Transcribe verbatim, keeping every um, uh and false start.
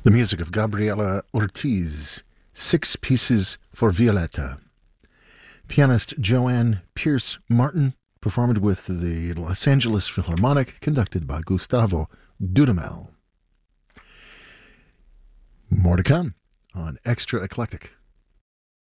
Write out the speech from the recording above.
The music of Gabriela Ortiz, Six Pieces for Violetta. Pianist Joanne Pierce Martin performed with the Los Angeles Philharmonic, conducted by Gustavo Dudamel. More to come on Extra Eclectic.